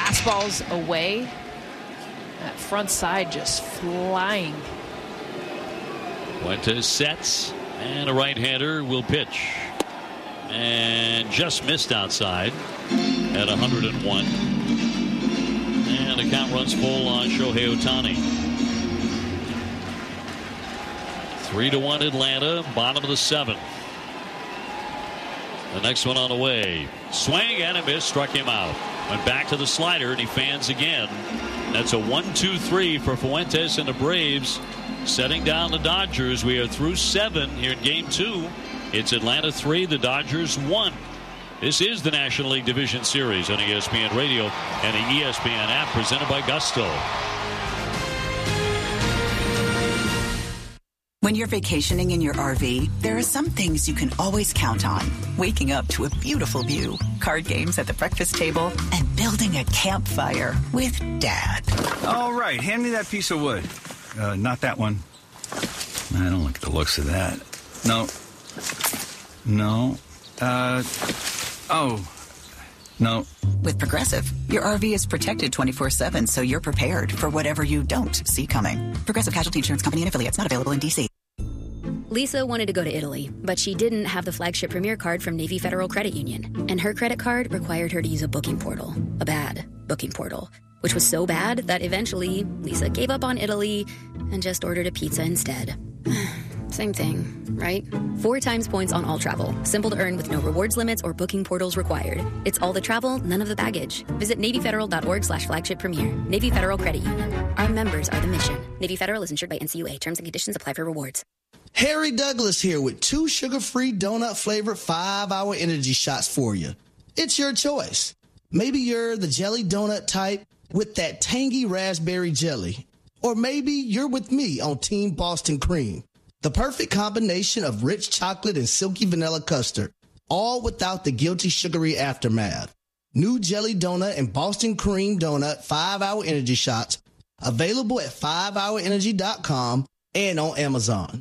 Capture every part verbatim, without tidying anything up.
fastballs away. That front side just flying. Fuentes sets, and a right-hander will pitch. And just missed outside at one hundred one. And the count runs full on Shohei Ohtani. Three to one Atlanta, bottom of the seventh. The next one on the way. Swing and a miss, struck him out. Went back to the slider, and he fans again. That's a one two three for Fuentes and the Braves. Setting down the Dodgers. We are through seven here in game two. It's Atlanta three, the Dodgers one. This is the National League Division Series on E S P N Radio and the E S P N app, presented by Gusto. When you're vacationing in your R V, there are some things you can always count on. Waking up to a beautiful view, card games at the breakfast table, and building a campfire with Dad. All right, hand me that piece of wood. Uh, not that one. I don't like the looks of that. No. No. Uh, oh. No. With Progressive, your R V is protected twenty-four seven, so you're prepared for whatever you don't see coming. Progressive Casualty Insurance Company and affiliates, not available in D C. Lisa wanted to go to Italy, but she didn't have the flagship Premier card from Navy Federal Credit Union. And her credit card required her to use a booking portal. A bad booking portal. Which was so bad that eventually Lisa gave up on Italy and just ordered a pizza instead. Same thing, right? Four times points on all travel. Simple to earn with no rewards limits or booking portals required. It's all the travel, none of the baggage. Visit NavyFederal.org slash flagship premier. Navy Federal Credit Union. Our members are the mission. Navy Federal is insured by N C U A. Terms and conditions apply for rewards. Harry Douglas here with two sugar-free donut-flavored five-hour energy shots for you. It's your choice. Maybe you're the jelly donut type with that tangy raspberry jelly. Or maybe you're with me on Team Boston Cream. The perfect combination of rich chocolate and silky vanilla custard, all without the guilty sugary aftermath. New jelly donut and Boston Cream donut five-hour energy shots available at five hour energy dot com and on Amazon.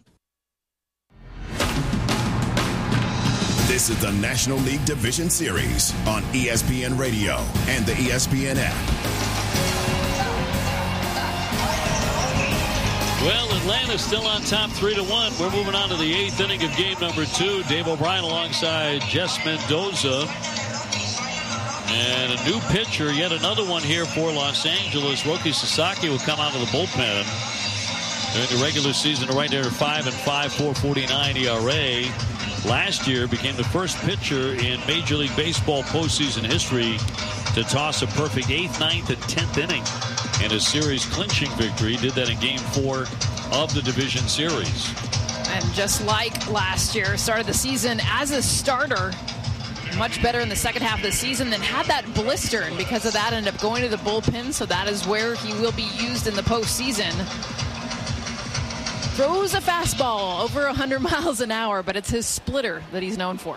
This is the National League Division Series on E S P N Radio and the E S P N app. Well, Atlanta's still on top three to one. We're moving on to the eighth inning of game number two. Dave O'Brien alongside Jess Mendoza. And a new pitcher, yet another one here for Los Angeles. Roki Sasaki will come out of the bullpen. During the regular season, right there at five and five, four forty-nine E R A. Last year became the first pitcher in Major League Baseball postseason history to toss a perfect eighth, ninth, and tenth inning in a series clinching victory. Did that in game four of the division series. And just like last year, started the season as a starter, much better in the second half of the season, then had that blister, and because of that ended up going to the bullpen, so that is where he will be used in the postseason. Throws a fastball over one hundred miles an hour, but it's his splitter that he's known for.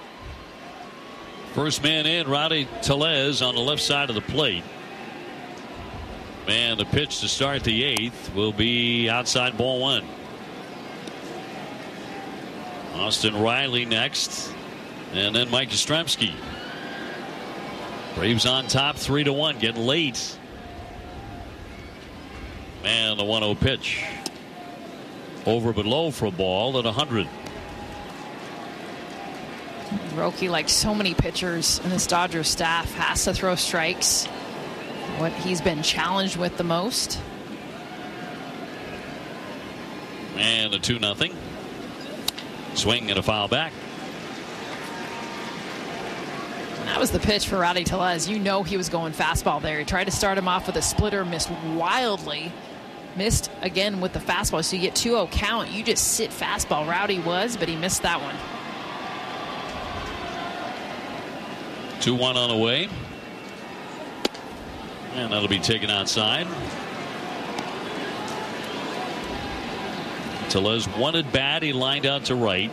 First man in, Rowdy Tellez on the left side of the plate. And the pitch to start the eighth will be outside ball one. Austin Riley next. And then Mike Yastrzemski. Braves on top three to one, getting late. And the one oh pitch. Over but low for a ball at one hundred. Roki, like so many pitchers in this Dodgers staff, has to throw strikes. What he's been challenged with the most. And a two nothing. Swing and a foul back. That was the pitch for Rowdy Tellez. You know he was going fastball there. He tried to start him off with a splitter, missed wildly. Missed again with the fastball, so you get two oh count. You just sit fastball. Rowdy was, but he missed that one. two one on the way. And that'll be taken outside. Tellez wanted bad. He lined out to right.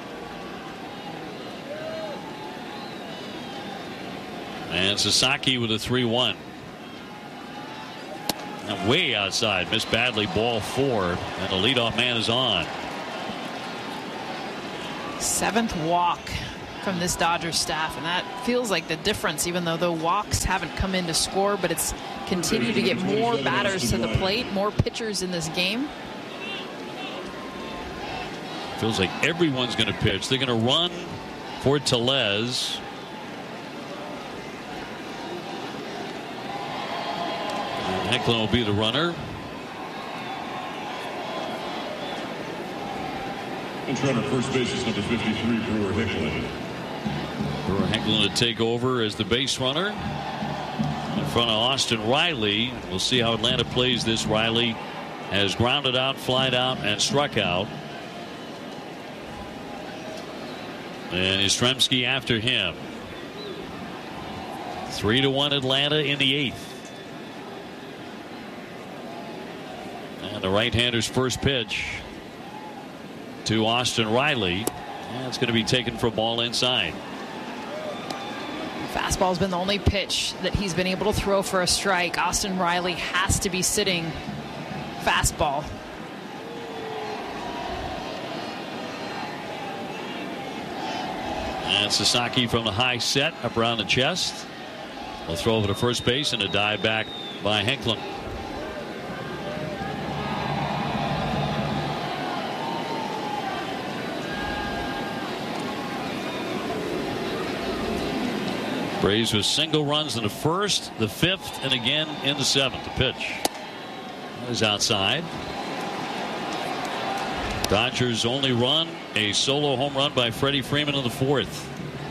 And Sasaki with a three one. And way outside. Missed badly, ball four. And the leadoff man is on. Seventh walk from this Dodgers staff, and that feels like the difference, even though the walks haven't come in to score, but it's continued to get more batters to the plate, more pitchers in this game. Feels like everyone's going to pitch. They're going to run for Tellez. And Hecklin will be the runner. And runner first base is number fifty-three, Brewer Hecklin. Brewer Hecklin to take over as the base runner in front of Austin Riley. We'll see how Atlanta plays this. Riley has grounded out, flied out, and struck out. And Yastrzemski after him. Three to one Atlanta in the eighth. And the right-hander's first pitch to Austin Riley. And it's going to be taken for a ball inside. Fastball's been the only pitch that he's been able to throw for a strike. Austin Riley has to be sitting fastball. And Sasaki from the high set up around the chest. They'll throw over to first base and a dive back by Hecklin. Braves with single runs in the first, the fifth, and again in the seventh. The pitch is outside. Dodgers only run a solo home run by Freddie Freeman in the fourth.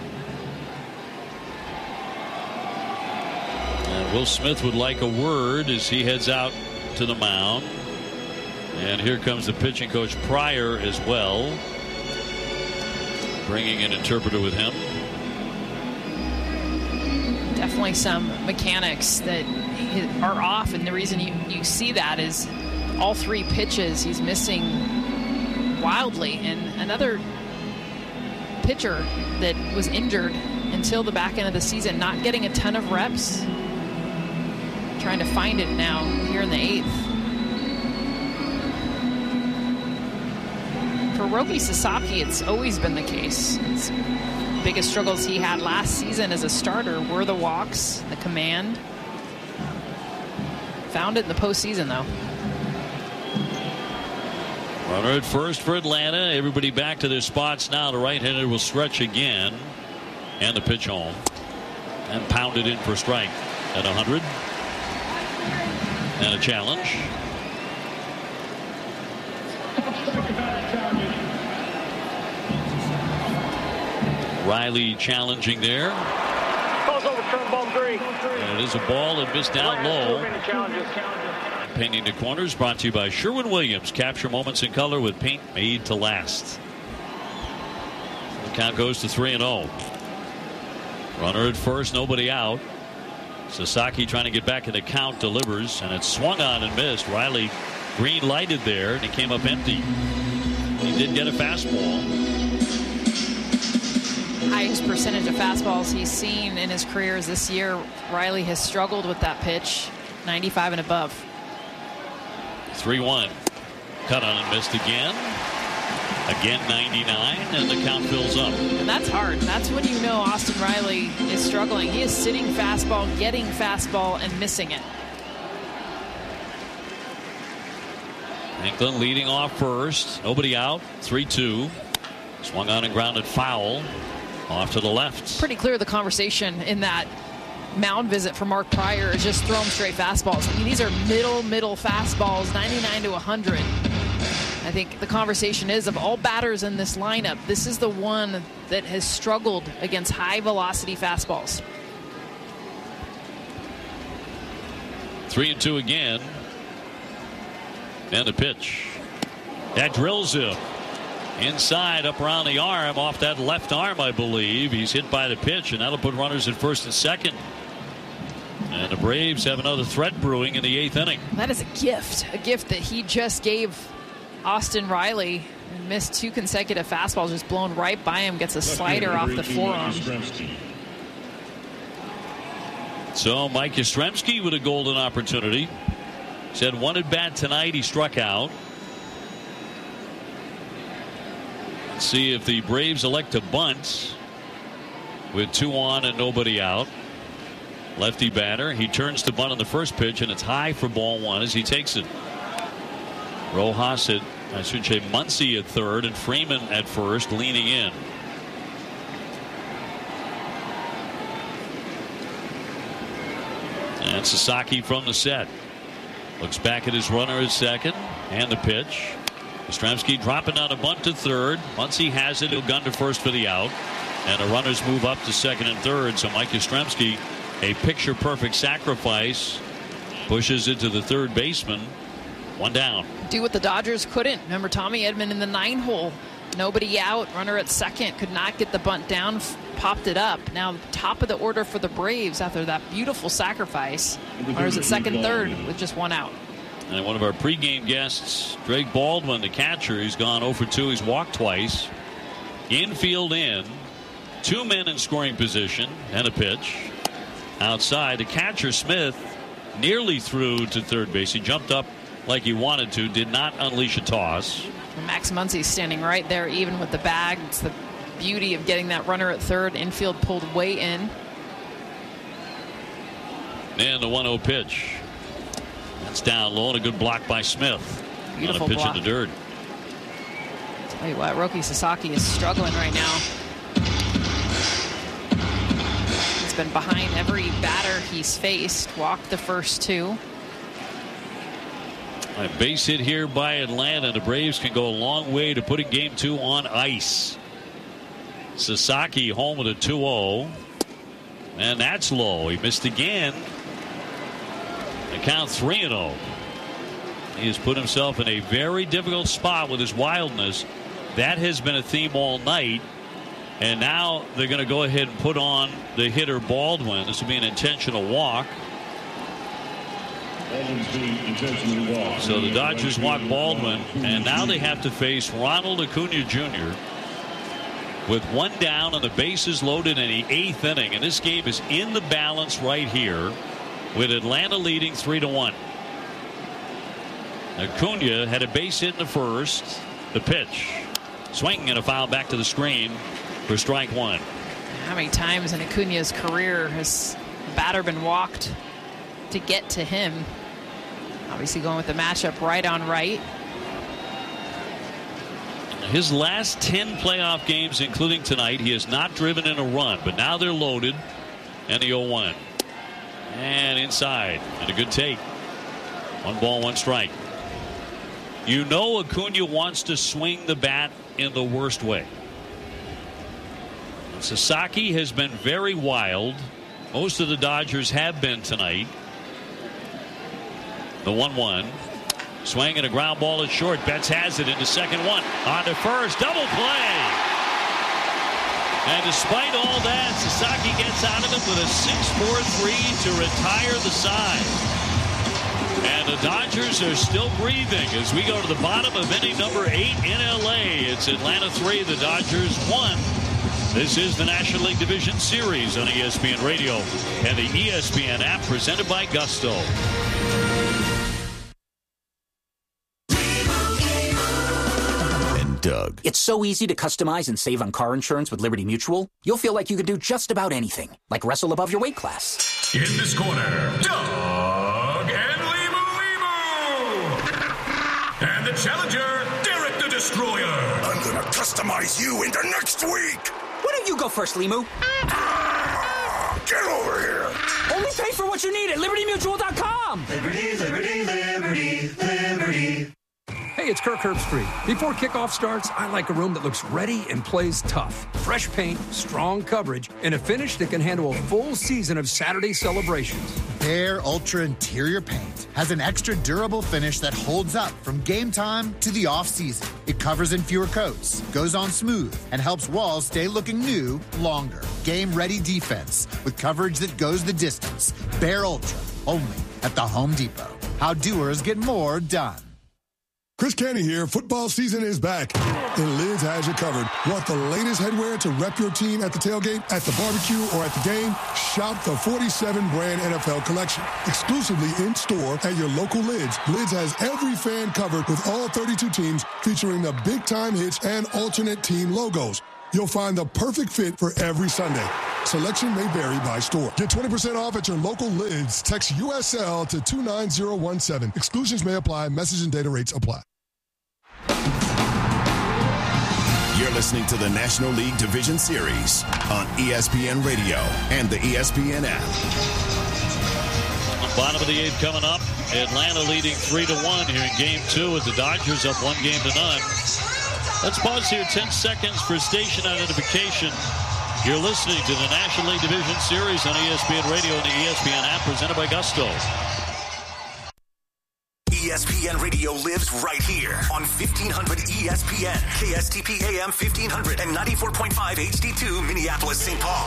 And Will Smith would like a word as he heads out to the mound. And here comes the pitching coach Pryor as well, bringing an interpreter with him. Definitely some mechanics that are off, and the reason you, you see that is all three pitches he's missing wildly. And another pitcher that was injured until the back end of the season, not getting a ton of reps, trying to find it now here in the eighth. For Roki Sasaki, it's always been the case. It's biggest struggles he had last season as a starter were the walks, the command. Found it in the postseason, though. Runner at first for Atlanta. Everybody back to their spots now. The right-hander will stretch again. And the pitch home. And pounded in for strike at one hundred. And a challenge. Riley challenging there. Calls overturned, ball three. And it is a ball that missed down low. Painting the Corners brought to you by Sherwin-Williams. Capture moments in color with paint made to last. The count goes to three and oh. Runner at first, nobody out. Sasaki trying to get back in the count, delivers, and it's swung on and missed. Riley green lighted there, and he came up empty. He did get a fastball. Highest percentage of fastballs he's seen in his career this year. Riley has struggled with that pitch, ninety-five and above. three one. Cut on and missed again. Again ninety-nine, and the count fills up. And that's hard. That's when you know Austin Riley is struggling. He is sitting fastball, getting fastball, and missing it. Hecklin leading off first. Nobody out. three two. Swung on and grounded foul. Off to the left. Pretty clear the conversation in that mound visit for Mark Pryor is just throw him straight fastballs. I mean, these are middle, middle fastballs, ninety-nine to one hundred. I think the conversation is, of all batters in this lineup, this is the one that has struggled against high velocity fastballs. Three and two again. And the pitch. That drills him. Inside, up around the arm, off that left arm, I believe. He's hit by the pitch, and that'll put runners at first and second. And the Braves have another threat brewing in the eighth inning. That is a gift, a gift that he just gave Austin Riley. Missed two consecutive fastballs, just blown right by him, gets a slider off the forearm. So Mike Yastrzemski with a golden opportunity. Said one at bat tonight, he struck out. See if the Braves elect to bunt. with two on and nobody out. Lefty batter. He turns to bunt on the first pitch, and it's high for ball one as he takes it. Rojas at, I should say, Muncy at third, and Freeman at first, leaning in. And Sasaki from the set. Looks back at his runner at second, and the pitch. Yastrzemski dropping on a bunt to third. Muncy has it. He'll gun to first for the out. And the runners move up to second and third. So Mike Yastrzemski, a picture-perfect sacrifice, pushes it to the third baseman. One down. Do what the Dodgers couldn't. Remember Tommy Edman in the nine hole. Nobody out. Runner at second. Could not get the bunt down. Popped it up. Now top of the order for the Braves after that beautiful sacrifice. Runners at second, third with just one out. And one of our pregame guests, Drake Baldwin, the catcher, he's gone oh for two. He's walked twice. Infield in. Two men in scoring position and a pitch. Outside, the catcher, Smith, nearly threw to third base. He jumped up like he wanted to, did not unleash a toss. And Max Muncy standing right there, even with the bag. It's the beauty of getting that runner at third. Infield pulled way in. And the one oh pitch. That's down low, and a good block by Smith. Beautiful on a pitch block. in the dirt. Tell you what, Roki Sasaki is struggling right now. He's been behind every batter he's faced. Walked the first two. A base hit here by Atlanta. The Braves can go a long way to putting game two on ice. Sasaki home with a two oh. And that's low. He missed again. The count three and oh. He has put himself in a very difficult spot with his wildness. That has been a theme all night. And now they're going to go ahead and put on the hitter Baldwin. This will be an intentional walk. So the Dodgers walk Baldwin, and now they have to face Ronald Acuna Junior with one down and the bases loaded in the eighth inning. And this game is in the balance right here with Atlanta leading three to one. Acuna had a base hit in the first. The pitch. Swing and a foul back to the screen for strike one. How many times in Acuna's career has the batter been walked to get to him? Obviously going with the matchup right on right. His last ten playoff games, including tonight, he has not driven in a run, but now they're loaded. And the oh one. And inside. And a good take. One ball, one strike. You know Acuna wants to swing the bat in the worst way. Sasaki has been very wild. Most of the Dodgers have been tonight. The one one. Swing and a ground ball at short. Betts has it into second one. On to first. Double play. And despite all that, Sasaki gets out of it with a six four three to retire the side. And the Dodgers are still breathing as we go to the bottom of inning number eight in L A. It's Atlanta three, the Dodgers one. This is the National League Division Series on E S P N Radio and the E S P N app presented by Gusto. And Doug. It's so easy to customize and save on car insurance with Liberty Mutual. You'll feel like you could do just about anything, like wrestle above your weight class. In this corner, Doug and Limu Limu. And the challenger, Derek the Destroyer. I'm gonna customize you into next week. Why don't you go first, Limu? Ah, get over here. Only pay for what you need at Liberty Mutual dot com. Liberty, Liberty, Liberty, Liberty. Hey, it's Kirk Herbstreit. Before kickoff starts, I like a room that looks ready and plays tough. Fresh paint, strong coverage, and a finish that can handle a full season of Saturday celebrations. Behr Ultra Interior Paint has an extra durable finish that holds up from game time to the off-season. It covers in fewer coats, goes on smooth, and helps walls stay looking new longer. Game-ready defense with coverage that goes the distance. Behr Ultra, only at the Home Depot. How doers get more done. Chris Canty here. Football season is back, and Lids has you covered. Want the latest headwear to rep your team at the tailgate, at the barbecue, or at the game? Shop the forty-seven brand N F L collection. Exclusively in-store at your local Lids. Lids has every fan covered with all thirty-two teams featuring the big-time hits and alternate team logos. You'll find the perfect fit for every Sunday. Selection may vary by store. Get twenty percent off at your local Lids. Text U S L to two nine zero one seven. Exclusions may apply. Message and data rates apply. You're listening to the National League Division Series on E S P N Radio and the E S P N app. Bottom of the eighth coming up. Atlanta leading three to one here in game two with the Dodgers up one game to none. Let's pause here ten seconds for station identification. You're listening to the National League Division Series on E S P N Radio and the E S P N app, presented by Gusto. E S P N Radio lives right here on fifteen hundred E S P N, K S T P A M fifteen hundred and ninety-four point five H D two, Minneapolis, Saint Paul.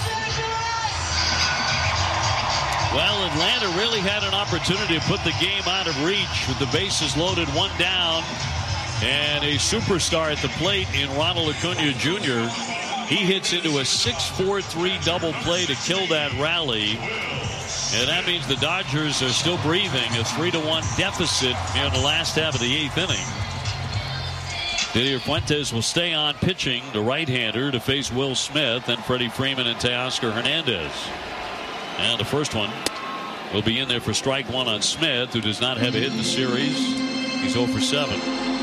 Well, Atlanta really had an opportunity to put the game out of reach with the bases loaded, one down, and a superstar at the plate in Ronald Acuna Junior He hits into a six four three double play to kill that rally. And that means the Dodgers are still breathing, a three to one deficit in the last half of the eighth inning. Didier Fuentes will stay on pitching, the right-hander, to face Will Smith and Freddie Freeman and Teoscar Hernandez. And the first one will be in there for strike one on Smith, who does not have a hit in the series. He's oh for seven.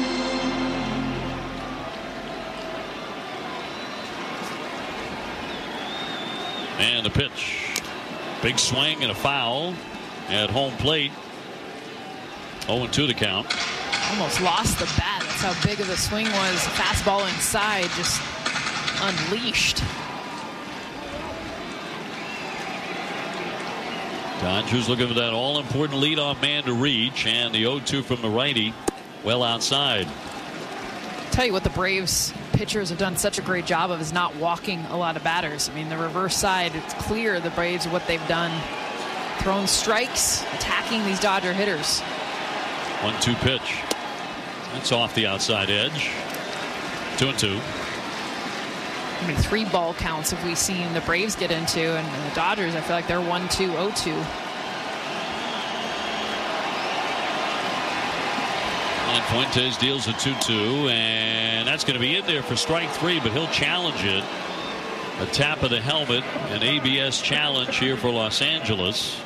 And the pitch. Big swing and a foul at home plate. oh and two to count. Almost lost the bat. That's how big of the swing was. Fastball inside, just unleashed. Dodgers looking for that all-important leadoff man to reach, and the oh two from the righty well outside. Tell you what, the Braves pitchers have done such a great job of is not walking a lot of batters. I mean, the reverse side, it's clear the Braves, what they've done, thrown strikes, attacking these Dodger hitters. one two pitch. That's off the outside edge. Two and two. I mean, three ball counts have we seen the Braves get into, and the Dodgers, I feel like they're one two oh two. And Fuentes deals a two two, and that's going to be in there for strike three, but he'll challenge it. A tap of the helmet, an A B S challenge here for Los Angeles.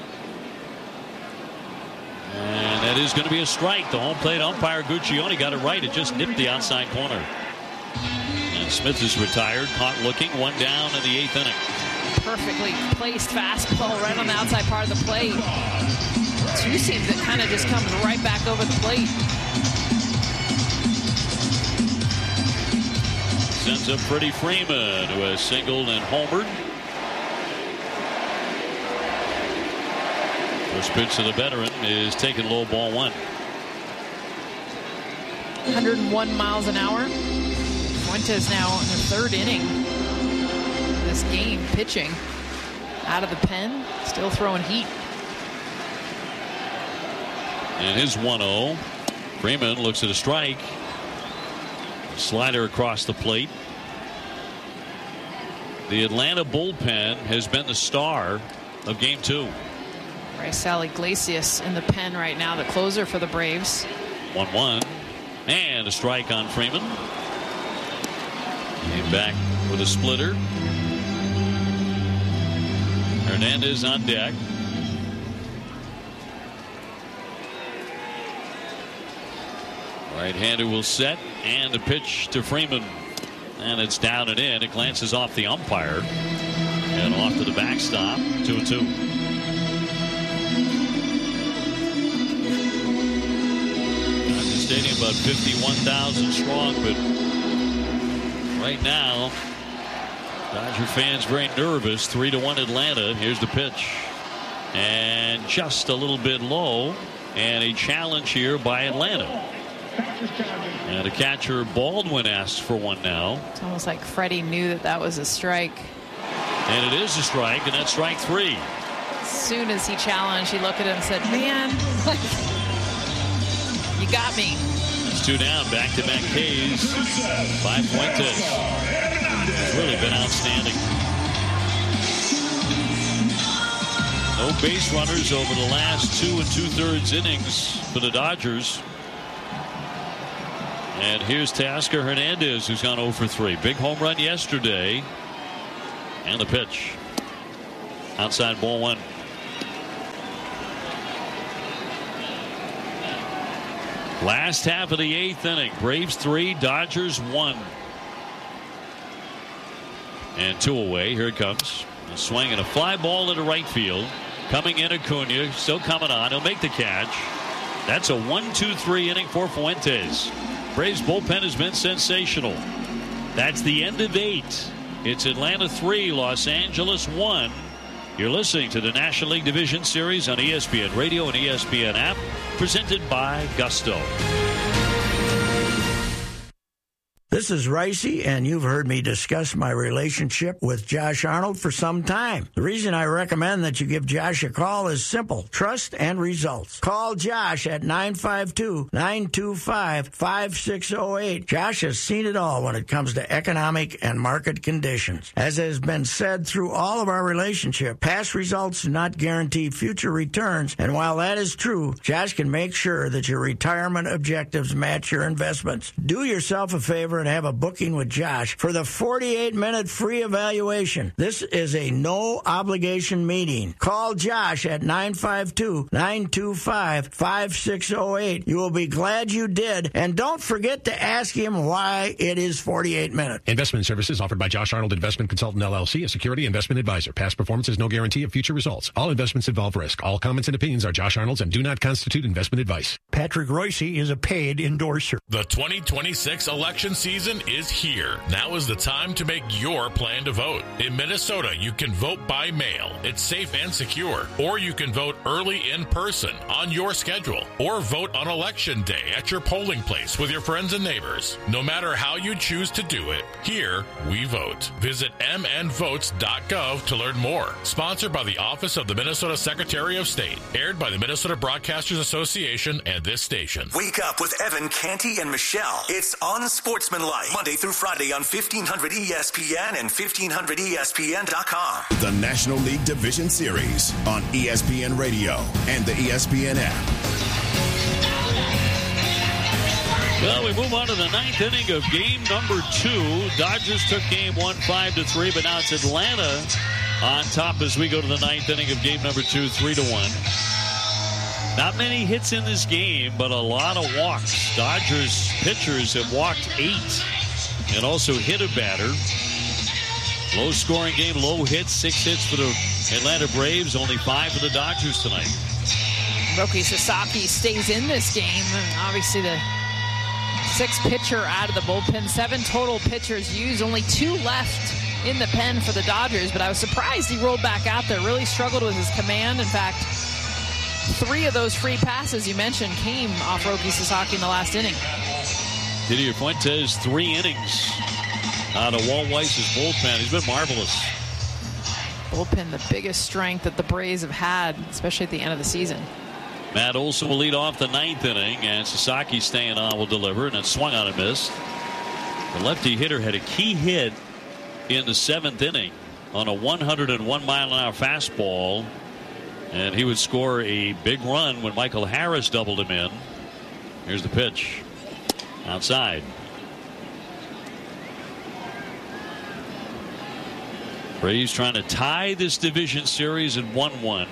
And that is going to be a strike. The home plate umpire Guccione got it right. It just nipped the outside corner. And Smith is retired, caught looking, one down in the eighth inning. Perfectly placed fastball right on the outside part of the plate. Two seams that kind of just comes right back over the plate. Sends up Freddie Freeman, who has singled and homered. First pitch to the veteran is taken low, ball one. one oh one miles an hour. Fuentes now in the third inning of this game, pitching out of the pen, still throwing heat. And his one oh. Freeman looks at a strike. Slider across the plate. The Atlanta bullpen has been the star of game two. Raisel Iglesias in the pen right now, the closer for the Braves. one one. And a strike on Freeman. Came back with a splitter. Hernandez on deck. Right-hander will set, and the pitch to Freeman. And it's down and in. It glances off the umpire. And off to the backstop. two and two. Dodger Stadium about fifty-one thousand strong, but right now, Dodger fans very nervous. three to one Atlanta. Here's the pitch. And just a little bit low. And a challenge here by Atlanta. And the catcher Baldwin asks for one now. It's almost like Freddie knew that that was a strike. And it is a strike, and that's strike three. As soon as he challenged, he looked at him and said, man, you got me. It's two down, back-to-back Ks by Fuentes. It's really been outstanding. No base runners over the last two and two-thirds innings for the Dodgers. And here's Teoscar Hernandez, who's gone oh for three. Big home run yesterday. And the pitch. Outside ball one. Last half of the eighth inning. Braves three, Dodgers one. And two away. Here it comes. A swing and a fly ball into right field. Coming in Acuna. Still coming on. He'll make the catch. That's a one two three inning for Fuentes. Braves bullpen has been sensational. That's the end of eight. It's Atlanta three, Los Angeles one. You're listening to the National League Division Series on E S P N Radio and E S P N app, presented by Gusto. This is Ricey, and you've heard me discuss my relationship with Josh Arnold for some time. The reason I recommend that you give Josh a call is simple: trust and results. Call Josh at nine five two, nine two five, five six zero eight. Josh has seen it all when it comes to economic and market conditions. As has been said through all of our relationship, past results do not guarantee future returns, and while that is true, Josh can make sure that your retirement objectives match your investments. Do yourself a favor and have a booking with Josh for the forty-eight minute free evaluation. This is a no obligation meeting. Call Josh at nine five two, nine two five, five six zero eight. You will be glad you did, and don't forget to ask him why it is forty-eight minutes. Investment services offered by Josh Arnold Investment Consultant L L C, a security investment advisor. Past performance is no guarantee of future results. All investments involve risk. All comments and opinions are Josh Arnold's and do not constitute investment advice. Patrick Royce is a paid endorser. The twenty twenty-six election season is here. Now is the time to make your plan to vote. In Minnesota, you can vote by mail. It's safe and secure. Or you can vote early in person on your schedule. Or vote on election day at your polling place with your friends and neighbors. No matter how you choose to do it, here we vote. Visit m n votes dot gov to learn more. Sponsored by the Office of the Minnesota Secretary of State. Aired by the Minnesota Broadcasters Association and this station. Wake up with Evan Canty and Michelle. It's Unsportsmanlike. Monday through Friday on fifteen hundred E S P N and fifteen hundred E S P N dot com. The National League Division Series on E S P N Radio and the E S P N app. Well, we move on to the ninth inning of game number two. Dodgers took game one five to three, but now it's Atlanta on top as we go to the ninth inning of game number two, three to one. Not many hits in this game, but a lot of walks. Dodgers pitchers have walked eight and also hit a batter. Low scoring game, low hits, six hits for the Atlanta Braves, only five for the Dodgers tonight. Roki Sasaki stays in this game. And obviously the sixth pitcher out of the bullpen. Seven total pitchers used, only two left in the pen for the Dodgers, but I was surprised he rolled back out there. Really struggled with his command. In fact, three of those free passes you mentioned came off Roki Sasaki in the last inning. Didier Fuentes, three innings out of Walt Weiss's bullpen. He's been marvelous. Bullpen, the biggest strength that the Braves have had, especially at the end of the season. Matt Olson will lead off the ninth inning, and Sasaki staying on will deliver, and it swung on and missed. The lefty hitter had a key hit in the seventh inning on a one oh one mile an hour fastball. And he would score a big run when Michael Harris doubled him in. Here's the pitch. Outside. Braves trying to tie this division series at one one.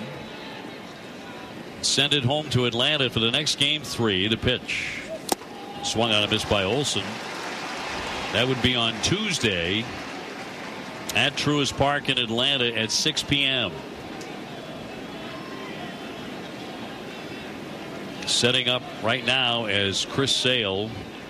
Send it home to Atlanta for the next game three. The pitch. Swung on a miss by Olson. That would be on Tuesday at Truist Park in Atlanta at six p.m. Setting up right now as Chris Sale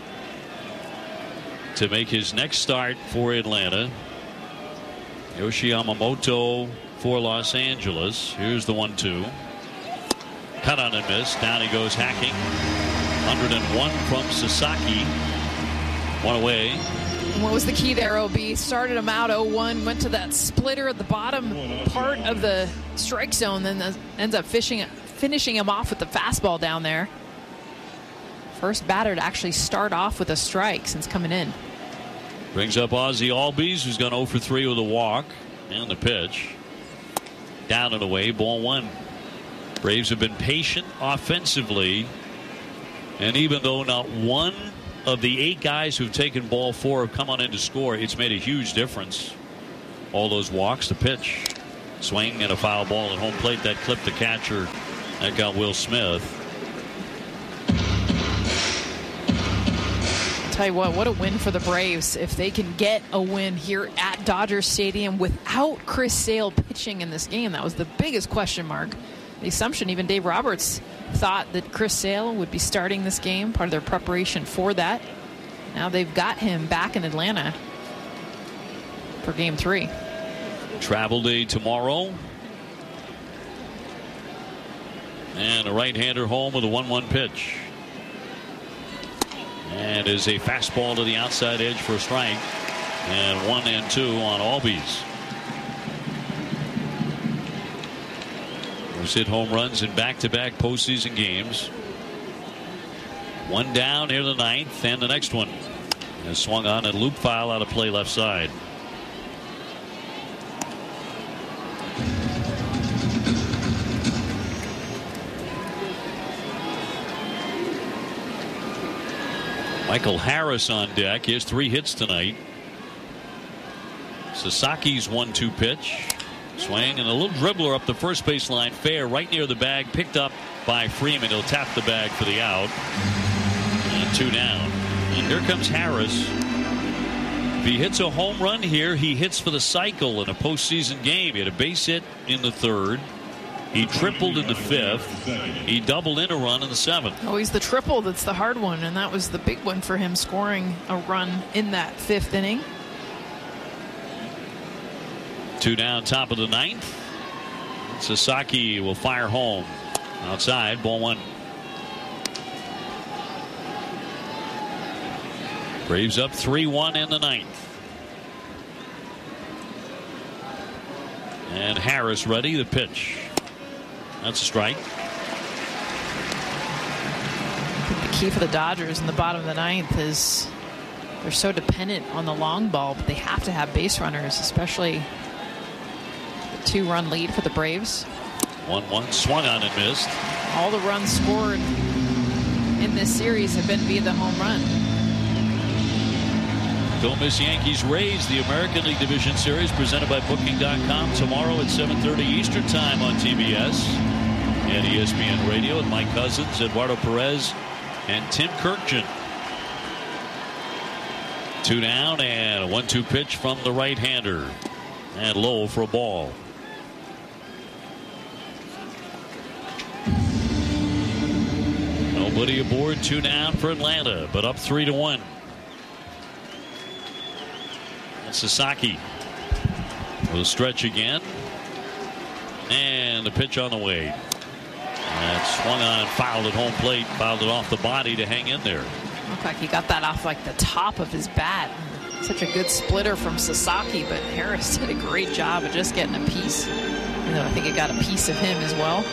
to make his next start for Atlanta. Yoshi Yamamoto for Los Angeles. Here's the one two. Cut on and miss. Down he goes hacking. one oh one from Sasaki. One away. What was the key there, O B? Started him out oh one, went to that splitter at the bottom part of the strike zone, then ends up fishing, finishing him off with the fastball down there. First batter to actually start off with a strike since coming in. Brings up Ozzie Albies, who's gone oh for three with a walk. And the pitch. Down and away, ball one. Braves have been patient offensively. And even though not one of the eight guys who've taken ball four have come on in to score. It's made a huge difference. All those walks, the pitch, swing, and a foul ball at home plate. That clipped the catcher. That got Will Smith. Tell you what, what a win for the Braves if they can get a win here at Dodger Stadium without Chris Sale pitching in this game. That was the biggest question mark. The assumption, even Dave Roberts thought that Chris Sale would be starting this game, part of their preparation for that. Now they've got him back in Atlanta for game three. Travel day tomorrow. And a right-hander home with a one one pitch. And is a fastball to the outside edge for a strike. And one and two on Albies. Those hit home runs in back-to-back postseason games. One down here in the ninth, and the next one is swung on and loop foul out of play left side. Michael Harris on deck. He has three hits tonight. Sasaki's one two pitch. Swing and a little dribbler up the first base line. Fair right near the bag. Picked up by Freeman. He'll tap the bag for the out. And two down. And here comes Harris. If he hits a home run here, he hits for the cycle in a postseason game. He had a base hit in the third. He tripled in the fifth. He doubled in a run in the seventh. Oh, he's the triple that's the hard one, and that was the big one for him, scoring a run in that fifth inning. Two down, top of the ninth. Sasaki will fire home. Outside, ball one. Braves up three one in the ninth. And Harris ready, the pitch. That's a strike. I think the key for the Dodgers in the bottom of the ninth is they're so dependent on the long ball, but they have to have base runners, especially the two-run lead for the Braves. one one swung on and missed. All the runs scored in this series have been via the home run. Don't miss Yankees Rays, the American League Division Series presented by Booking dot com tomorrow at seven thirty Eastern Time on T B S and E S P N Radio with Mike Cousins, Eduardo Perez, and Tim Kirkjian. Two down and a one two pitch from the right-hander. And low for a ball. Nobody aboard, two down for Atlanta, but up three to one. Sasaki will stretch again, and the pitch on the way. And swung on, fouled at home plate, fouled it off the body to hang in there. Looked like he got that off like the top of his bat. Such a good splitter from Sasaki, but Harris did a great job of just getting a piece. You know, I think it got a piece of him as well.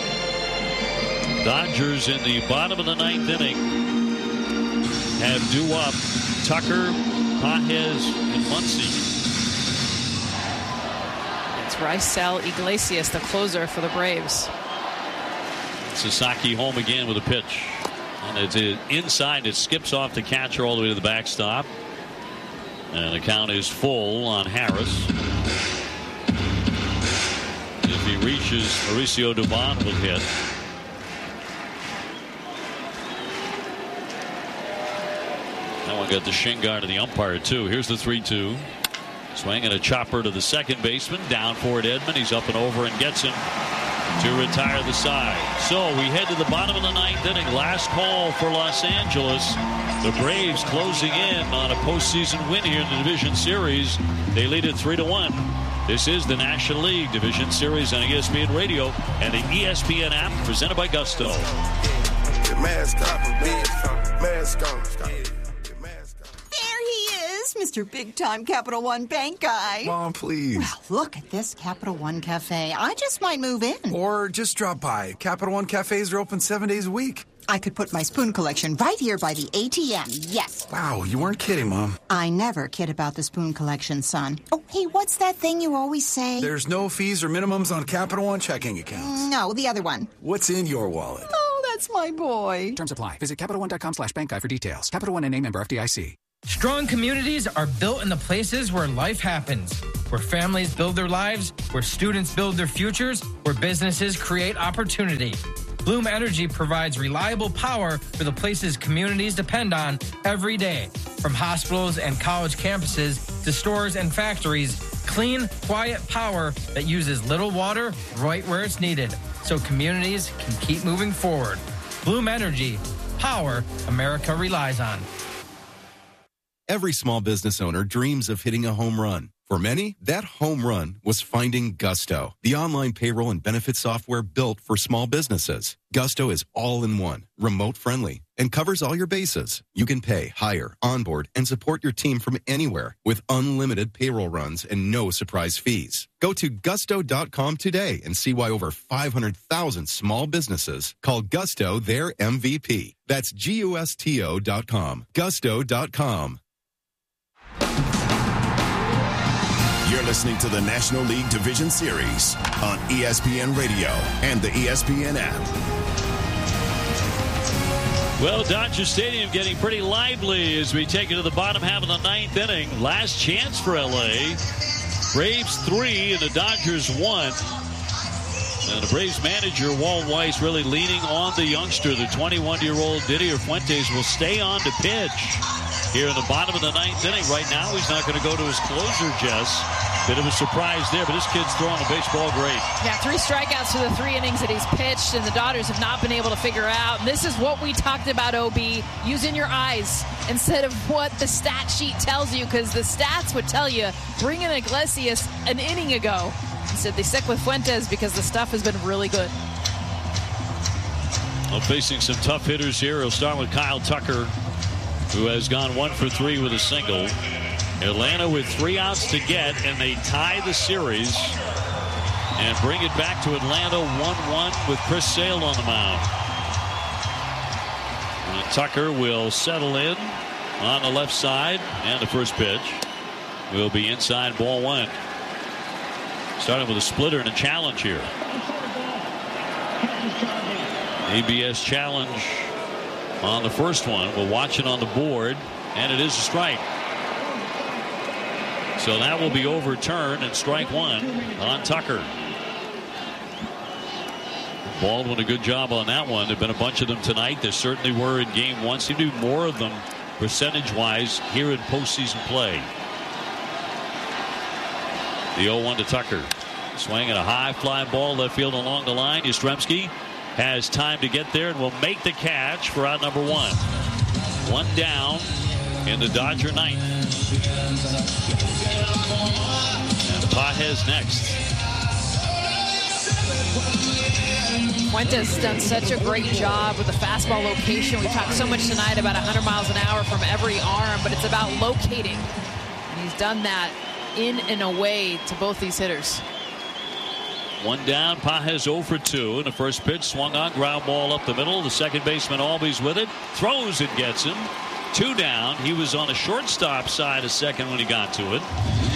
Dodgers in the bottom of the ninth inning have due up Tucker, Pages, and Muncy. It's Raisel Iglesias, the closer for the Braves. Sasaki home again with a pitch. And it's inside. It skips off the catcher all the way to the backstop. And the count is full on Harris. If he reaches, Mauricio Dubon will hit. That one got the shin guard of the umpire, too. Here's the three two. Swing and a chopper to the second baseman. Down for it, Edman. He's up and over and gets him to retire the side. So we head to the bottom of the ninth inning. Last call for Los Angeles. The Braves closing in on a postseason win here in the Division Series. They lead it three to one. This is the National League Division Series on E S P N Radio and the E S P N app presented by Gusto. Mister Big Time Capital One Bank guy. Mom, please. Well, look at this Capital One Cafe. I just might move in. Or just drop by. Capital One Cafes are open seven days a week. I could put my spoon collection right here by the A T M. Yes. Wow, you weren't kidding, Mom. I never kid about the spoon collection, son. Oh, hey, what's that thing you always say? There's no fees or minimums on Capital One checking accounts. No, the other one. What's in your wallet? Oh, That's my boy. Terms apply. Visit CapitalOne.com slash bank guide for details. Capital One N A member F D I C. Strong communities are built in the places where life happens, where families build their lives, where students build their futures, where businesses create opportunity. Bloom Energy provides reliable power for the places communities depend on every day. From hospitals and college campuses to stores and factories, clean, quiet power that uses little water right where it's needed, so communities can keep moving forward. Bloom Energy, power America relies on. Every small business owner dreams of hitting a home run. For many, that home run was finding Gusto, the online payroll and benefit software built for small businesses. Gusto is all-in-one, remote-friendly, and covers all your bases. You can pay, hire, onboard, and support your team from anywhere with unlimited payroll runs and no surprise fees. Go to gusto dot com today and see why over five hundred thousand small businesses call Gusto their M V P. That's G U S T O dot com. gusto dot com. You're listening to the National League Division Series on E S P N Radio and the E S P N app. Well, Dodger Stadium getting pretty lively as we take it to the bottom half of the ninth inning. Last chance for L A. Braves three and the Dodgers one. And the Braves manager, Walt Weiss, really leaning on the youngster. The twenty-one-year-old Didier Fuentes will stay on to pitch here in the bottom of the ninth inning. Right now, he's not going to go to his closer, Jess. Bit of a surprise there, but this kid's throwing the baseball great. Yeah, three strikeouts for the three innings that he's pitched, and the Dodgers have not been able to figure out. And this is what we talked about, O B, using your eyes instead of what the stat sheet tells you, because the stats would tell you, bring in Iglesias an inning ago. Instead, they stick with Fuentes because the stuff has been really good. Well, facing some tough hitters here. We'll start with Kyle Tucker, who has gone one for three with a single. Atlanta with three outs to get, and they tie the series and bring it back to Atlanta one one with Chris Sale on the mound. And Tucker will settle in on the left side, and the first pitch will be inside, ball one. Starting with a splitter and a challenge here. A B S challenge on the first one. We'll watch it on the board, and it is a strike. So that will be overturned, and strike one on Tucker. Baldwin, a good job on that one. There have been a bunch of them tonight. There certainly were in game one. Seem to be more of them percentage-wise here in postseason play. The oh one to Tucker. Swinging a high fly ball left field along the line. Yastrzemski has time to get there and will make the catch for out number one. One down in the Dodger ninth. And Pages next. Fuentes has done such a great job with the fastball location. We talked so much tonight about one hundred miles an hour from every arm, but it's about locating. And he's done that in and away to both these hitters. One down, Pages oh for two. And the first pitch swung on, ground ball up the middle. The second baseman always with it. Throws and gets him. Two down. He was on the shortstop side a second when he got to it.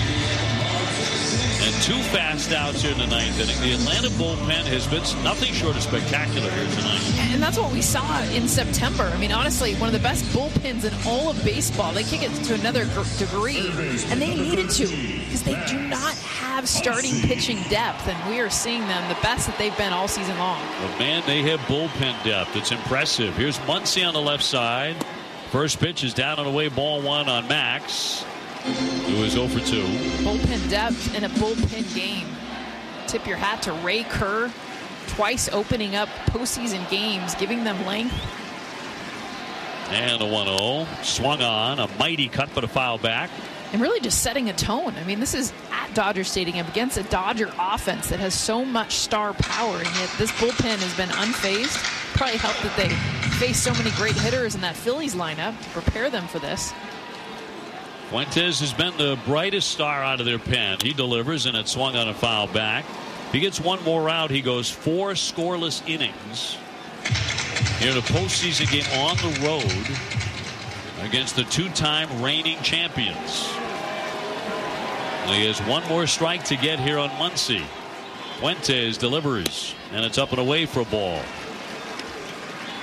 And two fast outs here in the ninth inning. The Atlanta bullpen has been nothing short of spectacular here tonight. And that's what we saw in September. I mean, honestly, one of the best bullpens in all of baseball. They kick it to another degree, and they needed to because they do not have starting pitching depth, and we are seeing them the best that they've been all season long. But man, they have bullpen depth. It's impressive. Here's Muncy on the left side. First pitch is down and away, ball one on Max, who is oh for two. Bullpen depth in a bullpen game. Tip your hat to Ray Kerr, twice opening up postseason games, giving them length. And a one oh. Swung on. A mighty cut, but a foul back. And really just setting a tone. I mean, this is at Dodger Stadium against a Dodger offense that has so much star power, and yet this bullpen has been unfazed. Probably helped that they face so many great hitters in that Phillies lineup to prepare them for this. Fuentes has been the brightest star out of their pen. He delivers, and it swung on a foul back. If he gets one more out, he goes four scoreless innings here in a postseason game on the road against the two-time reigning champions. And he has one more strike to get here on Muncy. Fuentes delivers, and it's up and away for a ball.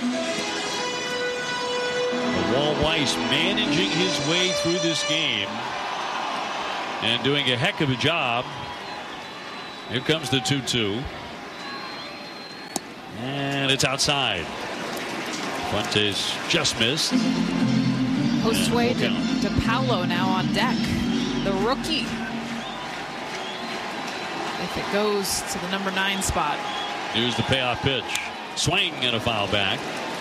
Walt Weiss managing his way through this game and doing a heck of a job. Here comes the two two. And it's outside. Fuentes just missed. Josue De, DePaulo now on deck. The rookie. If it goes to the number nine spot. Here's the payoff pitch. Swing and a foul back.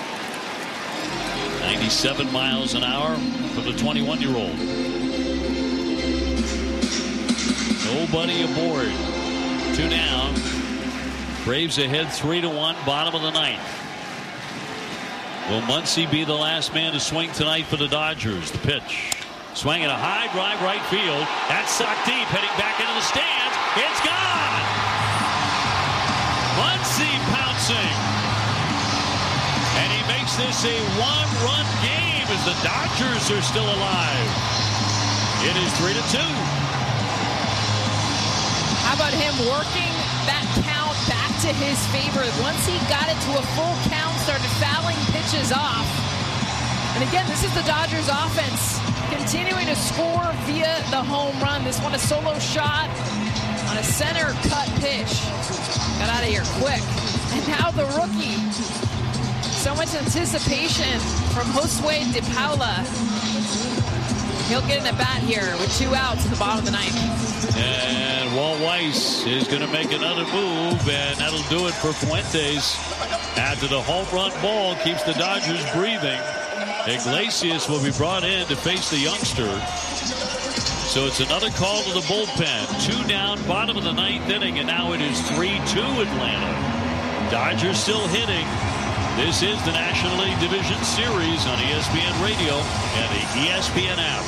ninety-seven miles an hour for the twenty-one-year-old. Nobody aboard. Two down. Braves ahead three to one, bottom of the ninth. Will Muncy be the last man to swing tonight for the Dodgers? The pitch. Swing at a high drive right field. That's sucked deep, heading back into the stands. It's gone! Muncy pouncing. And he makes this a one-run game as the Dodgers are still alive. It is three to two. How about him working that count back to his favor? Once he got it to a full count, started fouling pitches off. And again, this is the Dodgers offense continuing to score via the home run. This one a solo shot on a center cut pitch. Got out of here quick. And now the rookie. So much anticipation from Josue DePaula. He'll get an at bat here with two outs at the bottom of the ninth. And Walt Weiss is going to make another move, and that'll do it for Fuentes. After the home run ball keeps the Dodgers breathing, Iglesias will be brought in to face the youngster. So it's another call to the bullpen. Two down, bottom of the ninth inning, and now it is three two Atlanta. Dodgers still hitting. This is the National League Division Series on E S P N Radio and the E S P N app.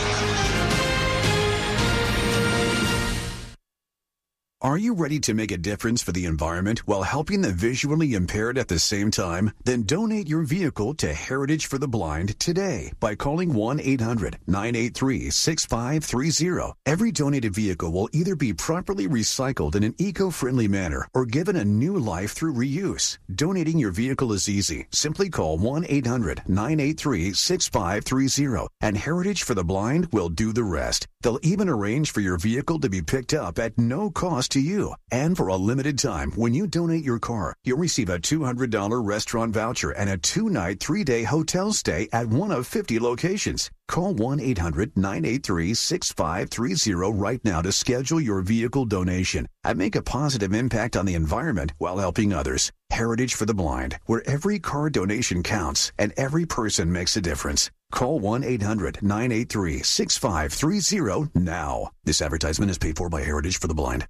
Are you ready to make a difference for the environment while helping the visually impaired at the same time? Then donate your vehicle to Heritage for the Blind today by calling one eight hundred nine eight three six five three zero. Every donated vehicle will either be properly recycled in an eco-friendly manner or given a new life through reuse. Donating your vehicle is easy. Simply call one eight hundred nine eight three six five three zero and Heritage for the Blind will do the rest. They'll even arrange for your vehicle to be picked up at no cost to you. And for a limited time, when you donate your car, you'll receive a two hundred dollars restaurant voucher and a two-night, three-day hotel stay at one of fifty locations. Call one eight hundred nine eight three six five three zero right now to schedule your vehicle donation and make a positive impact on the environment while helping others. Heritage for the Blind, where every car donation counts and every person makes a difference. Call one eight hundred nine eight three six five three zero now. This advertisement is paid for by Heritage for the Blind.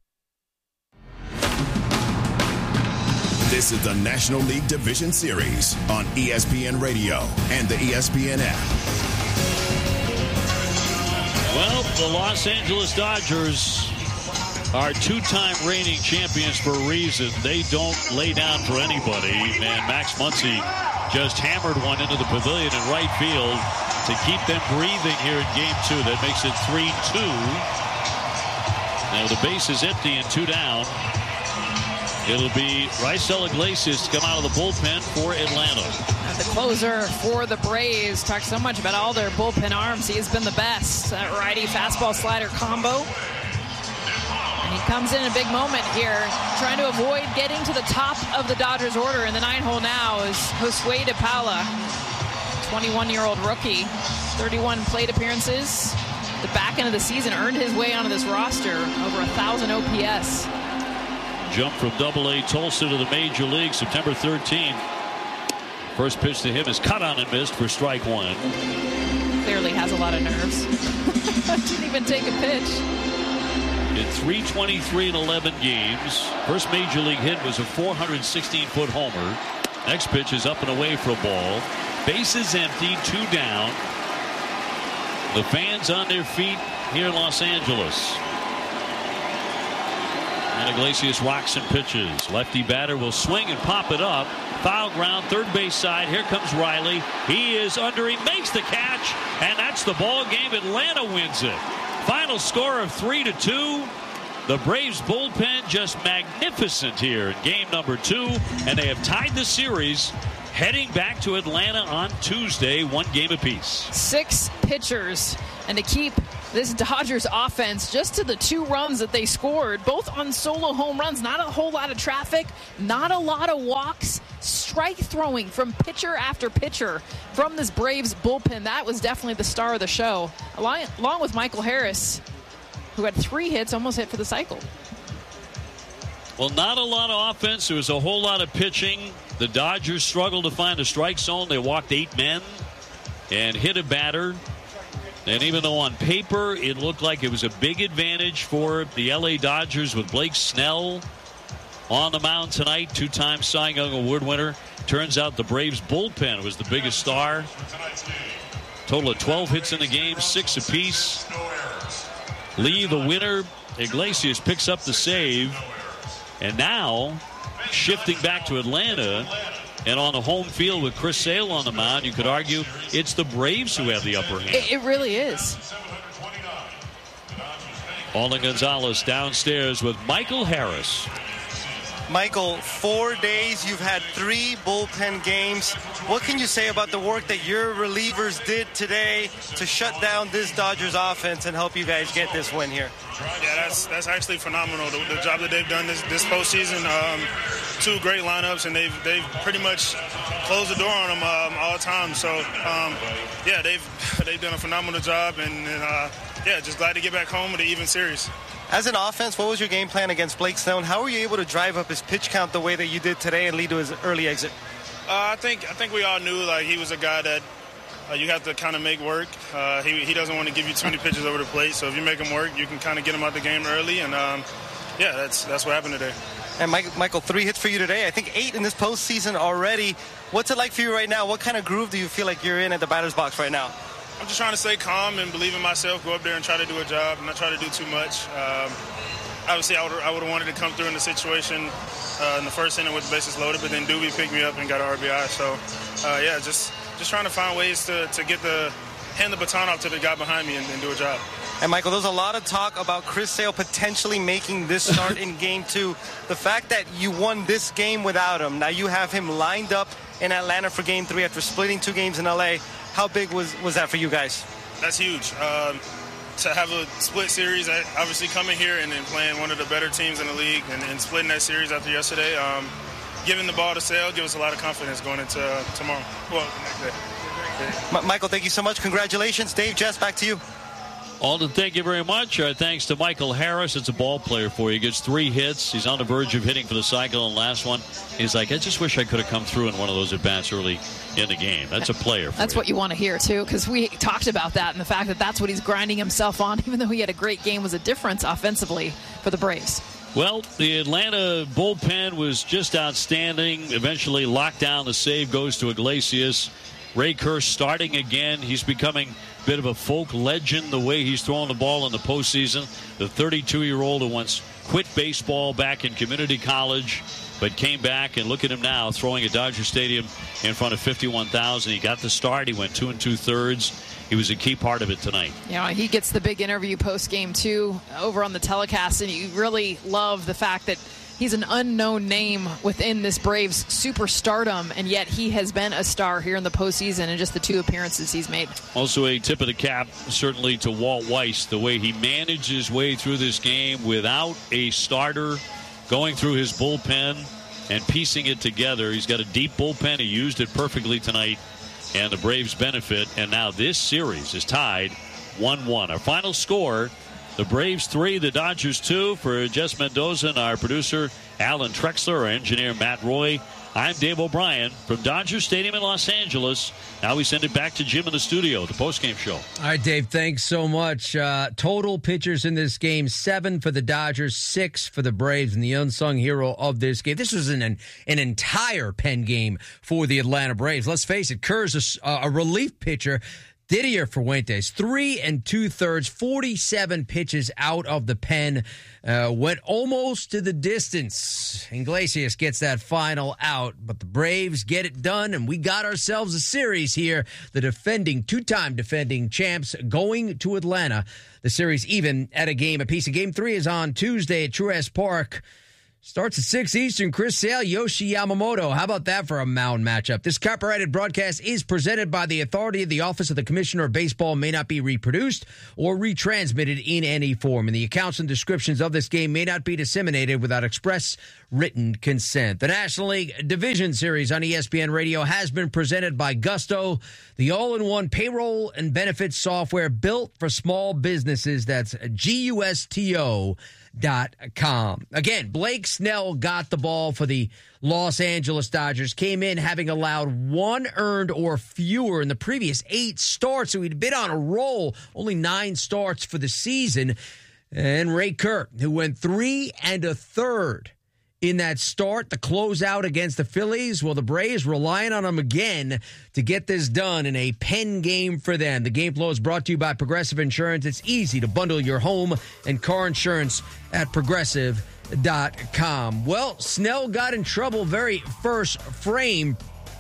This is the National League Division Series on E S P N Radio and the E S P N app. Well, the Los Angeles Dodgers are two-time reigning champions for a reason. They don't lay down for anybody. And Max Muncy just hammered one into the pavilion in right field to keep them breathing here in game two. That makes it three two. Now the base is empty and two down. It'll be Raisel Iglesias to come out of the bullpen for Atlanta. And the closer for the Braves talked so much about all their bullpen arms. He has been the best. That righty fastball slider combo. And he comes in a big moment here, trying to avoid getting to the top of the Dodgers order. In the nine hole now is Josue DePaula, twenty-one-year-old rookie, thirty-one plate appearances. The back end of the season earned his way onto this roster, over one thousand O P S. Jump from double A Tulsa to the major league September thirteenth. First pitch to him is cut on and missed for strike one. Clearly has a lot of nerves. Didn't even take a pitch. In three twenty-three and eleven games, first major league hit was a four hundred sixteen foot homer. Next pitch is up and away for a ball. Bases empty, two down. The fans on their feet here in Los Angeles. And Iglesias rocks and pitches. Lefty batter will swing and pop it up. Foul ground, third base side. Here comes Riley. He is under. He makes the catch, and that's the ball game. Atlanta wins it. Final score of three to two. The Braves bullpen just magnificent here in game number two, and they have tied the series heading back to Atlanta on Tuesday, one game apiece. Six pitchers, and to keep this Dodgers offense just to the two runs that they scored, both on solo home runs. Not a whole lot of traffic, not a lot of walks, strike throwing from pitcher after pitcher from this Braves bullpen. That was definitely the star of the show, along, along with Michael Harris, who had three hits, almost hit for the cycle. Well, not a lot of offense. There was a whole lot of pitching. The Dodgers struggled to find a strike zone. They walked eight men and hit a batter. And even though on paper it looked like it was a big advantage for the L A Dodgers with Blake Snell on the mound tonight, two-time Cy Young Award winner, turns out the Braves bullpen was the biggest star. Total of twelve hits in the game, six apiece. Lee, the winner. Iglesias picks up the save. And now, shifting back to Atlanta, and on the home field with Chris Sale on the mound, you could argue it's the Braves who have the upper hand. It, it really is. Alden Gonzalez downstairs with Michael Harris. Michael, four days, you've had three bullpen games. What can you say about the work that your relievers did today to shut down this Dodgers offense and help you guys get this win here? Yeah, that's that's actually phenomenal. The, the job that they've done this this postseason, um, two great lineups, and they've they've pretty much closed the door on them um, all the time. So um, yeah, they've they've done a phenomenal job, and, and uh, yeah, just glad to get back home with an even series. As an offense, what was your game plan against Blake Snell? How were you able to drive up his pitch count the way that you did today and lead to his early exit? Uh, I think I think we all knew like he was a guy that uh, you have to kind of make work. Uh, he he doesn't want to give you too many pitches over the plate, so if you make him work, you can kind of get him out the game early, and um, yeah, that's that's what happened today. And Mike, Michael, three hits for you today. I think eight in this postseason already. What's it like for you right now? What kind of groove do you feel like you're in at the batter's box right now? I'm just trying to stay calm and believe in myself. Go up there and try to do a job, and not try to do too much. Um, Obviously, I would I would have wanted to come through in the situation uh, in the first inning with the bases loaded, but then Doobie picked me up and got an R B I. So, uh, yeah, just just trying to find ways to, to get the hand the baton off to the guy behind me and, and do a job. And, Michael, there's a lot of talk about Chris Sale potentially making this start in Game two. The fact that you won this game without him, now you have him lined up in Atlanta for Game three after splitting two games in L A. How big was, was that for you guys? That's huge. Um, to have a split series, obviously coming here and then playing one of the better teams in the league and, and splitting that series after yesterday, um, giving the ball to Sale gives us a lot of confidence going into uh, tomorrow. Well, the next day. Yeah. M- Michael, thank you so much. Congratulations. Dave, Jess, back to you. Alden, thank you very much. Uh, thanks to Michael Harris. It's a ball player for you. He gets three hits. He's on the verge of hitting for the cycle. And last one, he's like, I just wish I could have come through in one of those at-bats early in the game. That's a player for That's you. what you want to hear, too, because we talked about that and the fact that that's what he's grinding himself on, even though he had a great game, was a difference offensively for the Braves. Well, the Atlanta bullpen was just outstanding. Eventually locked down. The save goes to Iglesias. Ray Kerr starting again. He's becoming a bit of a folk legend the way he's throwing the ball in the postseason. The thirty-two-year-old who once quit baseball back in community college but came back, and look at him now throwing at Dodger Stadium in front of fifty-one thousand. He got the start. He went two and two-thirds. He was a key part of it tonight. Yeah, he gets the big interview post-game, too, over on the telecast, and you really love the fact that he's an unknown name within this Braves superstardom, and yet he has been a star here in the postseason in just the two appearances he's made. Also a tip of the cap, certainly, to Walt Weiss, the way he managed his way through this game without a starter, going through his bullpen and piecing it together. He's got a deep bullpen. He used it perfectly tonight, and the Braves benefit. And now this series is tied one one. Our final score, the Braves three, the Dodgers two. For Jess Mendoza and our producer, Alan Trexler, our engineer, Matt Roy, I'm Dave O'Brien from Dodger Stadium in Los Angeles. Now we send it back to Jim in the studio, the postgame show. All right, Dave, thanks so much. Uh, total pitchers in this game, seven for the Dodgers, six for the Braves, and the unsung hero of this game. This was an an, an entire pen game for the Atlanta Braves. Let's face it, Kerr's a, a relief pitcher. Didier Fuentes, three and two-thirds, forty-seven pitches out of the pen, uh, went almost to the distance. Iglesias gets that final out, but the Braves get it done, and we got ourselves a series here. The defending, two-time defending champs going to Atlanta. The series even at a game apiece. Game three is on Tuesday at Truist Park. Starts at six Eastern. Chris Sale, Yoshi Yamamoto. How about that for a mound matchup? This copyrighted broadcast is presented by the authority of the Office of the Commissioner of Baseball, may not be reproduced or retransmitted in any form, and the accounts and descriptions of this game may not be disseminated without express written consent. The National League Division Series on E S P N Radio has been presented by Gusto, the all-in-one payroll and benefits software built for small businesses. That's G U S T O dot com. Again, Blake Snell got the ball for the Los Angeles Dodgers, came in having allowed one earned or fewer in the previous eight starts, so he'd been on a roll, only nine starts for the season. And Ray Kerr, who went three and a third in that start, the closeout against the Phillies. Well, the Braves relying on him again to get this done in a pen game for them. The game flow is brought to you by Progressive Insurance. It's easy to bundle your home and car insurance at progressive dot com. Well, Snell got in trouble very first frame.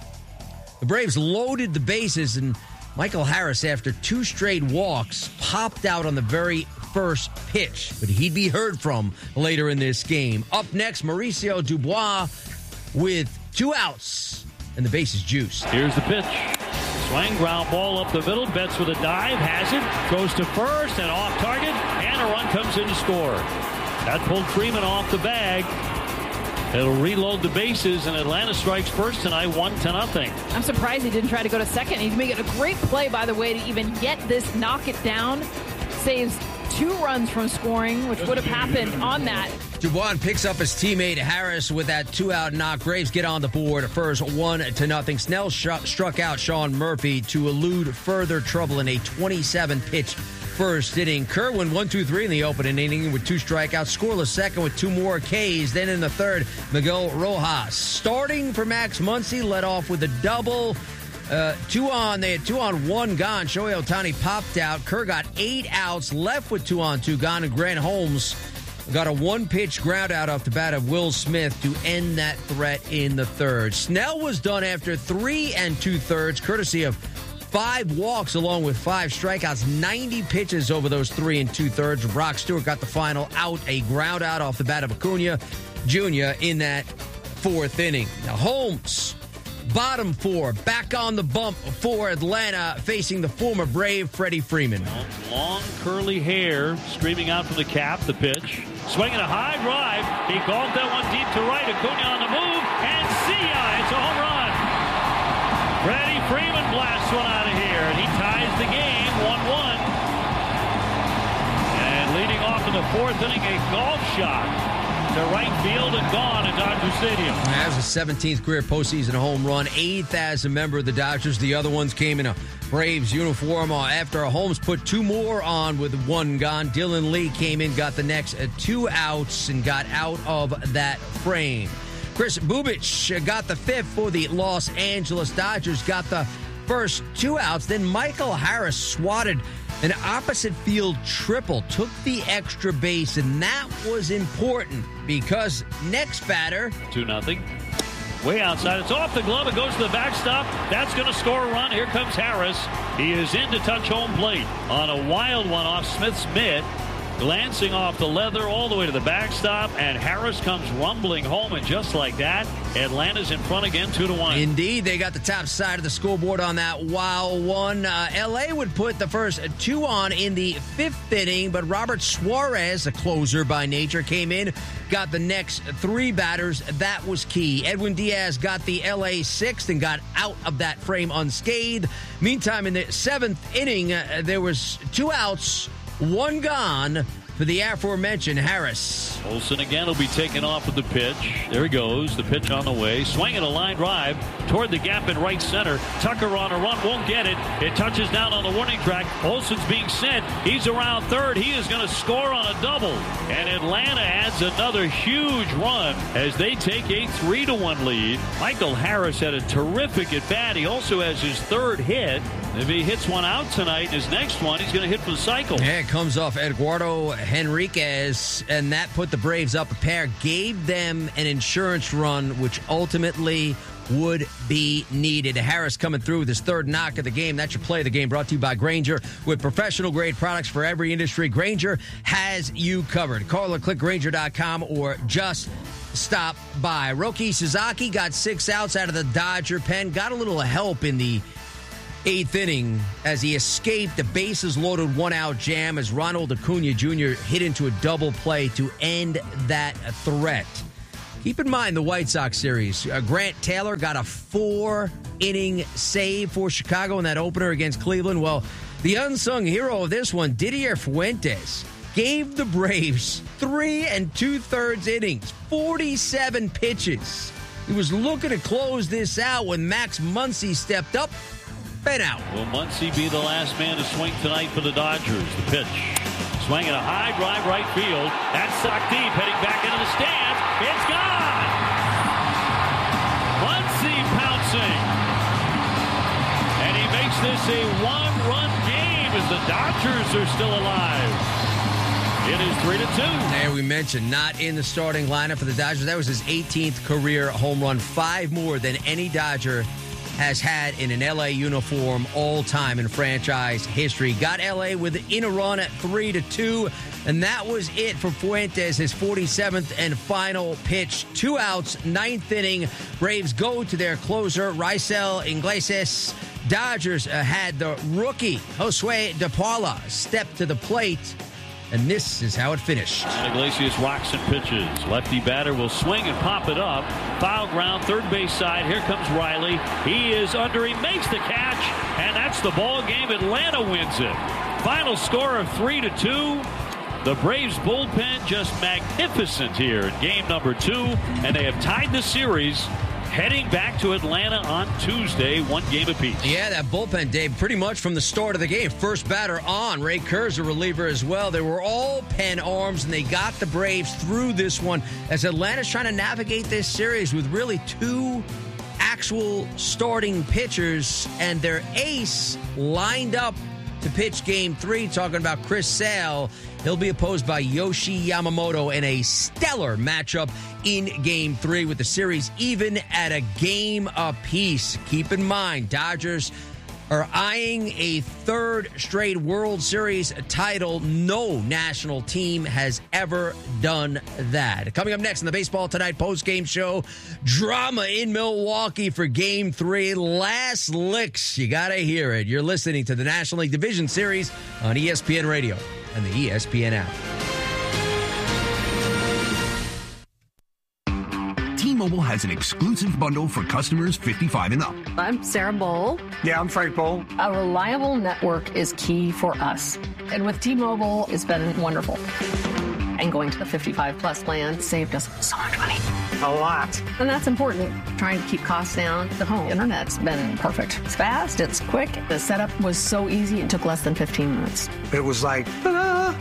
The Braves loaded the bases, and Michael Harris, after two straight walks, popped out on the very first pitch, but he'd be heard from later in this game. Up next, Mauricio Dubois with two outs, and the base is juiced. Here's the pitch. Swing, ground ball up the middle. Betts with a dive, has it, goes to first, and off target, and a run comes in to score. That pulled Freeman off the bag. It'll reload the bases, and Atlanta strikes first tonight, one to nothing. I'm surprised he didn't try to go to second. He's making a great play, by the way, to even get this, knock it down. Saves two runs from scoring, which would have happened on that. Dubois picks up his teammate Harris with that two-out knock. Braves get on the board first, one to nothing. Snell sh- struck out Sean Murphy to elude further trouble in a twenty-seven pitch first inning. Kerwin one two three in the opening inning with two strikeouts. Scoreless second with two more Ks. Then in the third, Miguel Rojas starting for Max Muncy, led off with a double. Uh, two on, they had two on, one gone. Shohei Ohtani popped out. Kerr got eight outs, left with two on, two gone, and Grant Holmes got a one-pitch ground out off the bat of Will Smith to end that threat in the third. Snell was done after three and two-thirds, courtesy of five walks along with five strikeouts, ninety pitches over those three and two-thirds. Brock Stewart got the final out, a ground out off the bat of Acuna Junior in that fourth inning. Now, Holmes, bottom four, back on the bump for Atlanta, facing the former Brave Freddie Freeman. Long curly hair streaming out from the cap, the pitch. Swinging a high drive. He called that one deep to right. Acuna on the move, and see ya, it's a home run. Freddie Freeman blasts one out of here, and he ties the game one one. And leading off in the fourth inning, a golf shot to right field and gone at Dodger Stadium. That was his seventeenth career postseason home run, eighth as a member of the Dodgers. The other ones came in a Braves uniform after Holmes put two more on with one gone. Dylan Lee came in, got the next two outs, and got out of that frame. Chris Bubic got the fifth for the Los Angeles Dodgers, got the first two outs. Then Michael Harris swatted an opposite field triple, took the extra base, and that was important because next batter. two nothing. Way outside. It's off the glove. It goes to the backstop. That's going to score a run. Here comes Harris. He is in to touch home plate on a wild one off Smith's mitt. Glancing off the leather all the way to the backstop, and Harris comes rumbling home, and just like that, Atlanta's in front again, two to one. Indeed, they got the top side of the scoreboard on that wild one. Uh, L A would put the first two on in the fifth inning, but Robert Suarez, a closer by nature, came in, got the next three batters. That was key. Edwin Diaz got the L A sixth and got out of that frame unscathed. Meantime, in the seventh inning, uh, there was two outs, one gone for the aforementioned Harris. Olsen again will be taken off with the pitch. There he goes. The pitch on the way. Swinging a line drive toward the gap in right center. Tucker on a run. Won't get it. It touches down on the warning track. Olsen's being sent. He's around third. He is going to score on a double. And Atlanta adds another huge run as they take a three to one lead. Michael Harris had a terrific at bat. He also has his third hit. If he hits one out tonight, his next one, he's going to hit for the cycle. Yeah, it comes off Eduardo Henriquez, and that put the Braves up a pair, gave them an insurance run, which ultimately would be needed. Harris coming through with his third knock of the game. That's your play of the game, brought to you by Grainger. With professional-grade products for every industry, Grainger has you covered. Call or click Grainger dot com or just stop by. Roki Sasaki got six outs out of the Dodger pen. Got a little help in the eighth inning as he escaped a bases-loaded one-out jam as Ronald Acuna Junior hit into a double play to end that threat. Keep in mind the White Sox series. Uh, Grant Taylor got a four-inning save for Chicago in that opener against Cleveland. Well, the unsung hero of this one, Didier Fuentes, gave the Braves three and two-thirds innings, forty-seven pitches. He was looking to close this out when Max Muncy stepped up. Been out. Will Muncy be the last man to swing tonight for the Dodgers? The pitch. Swinging a high drive right field. That's sucked deep, heading back into the stands. It's gone! Muncy pouncing. And he makes this a one-run game as the Dodgers are still alive. It is three to two. There we mentioned, not in the starting lineup for the Dodgers. That was his eighteenth career home run, five more than any Dodger has had in an L A uniform all time in franchise history. Got L A within a run at three to two, and that was it for Fuentes, his forty-seventh and final pitch. Two outs, ninth inning. Braves go to their closer, Raisel Iglesias. Dodgers uh, had the rookie, Josue De Paula, step to the plate, and this is how it finished. And Iglesias rocks and pitches. Lefty batter will swing and pop it up. Foul ground, third base side. Here comes Riley. He is under. He makes the catch, and that's the ball game. Atlanta wins it. Final score of three to two. The Braves bullpen just magnificent here in game number two, and they have tied the series. Heading back to Atlanta on Tuesday, one game apiece. Yeah, that bullpen, Dave, pretty much from the start of the game. First batter on, Ray Kerr's a reliever as well. They were all pen arms, and they got the Braves through this one as Atlanta's trying to navigate this series with really two actual starting pitchers and their ace lined up to pitch game three. Talking about Chris Sale. He'll be opposed by Yoshi Yamamoto in a stellar matchup in game three with the series even at a game apiece. Keep in mind, Dodgers are eyeing a third straight World Series title. No national team has ever done that. Coming up next on the Baseball Tonight postgame show, drama in Milwaukee for game three. Last licks. You got to hear it. You're listening to the National League Division Series on E S P N Radio and the E S P N app. T-Mobile has an exclusive bundle for customers fifty-five and up. I'm Sarah Bowl. Yeah, I'm Frank Bowl. A reliable network is key for us. And with T-Mobile, it's been wonderful. And going to the fifty-five plus plan saved us so much money. A lot. And that's important. Trying to keep costs down. The home internet's been perfect. It's fast. It's quick. The setup was so easy. It took less than fifteen minutes. It was like, ta-da!